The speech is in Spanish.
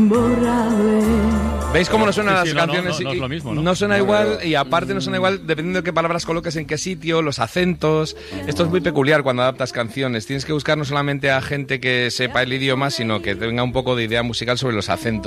¿Veis cómo no suenan las canciones? No es lo mismo, ¿no? No suena igual, y aparte no suena igual dependiendo de qué palabras coloques en qué sitio, los acentos. Esto es muy peculiar cuando adaptas canciones. Tienes que buscar no solamente a gente que sepa el idioma, sino que tenga un poco de idea musical sobre los acentos.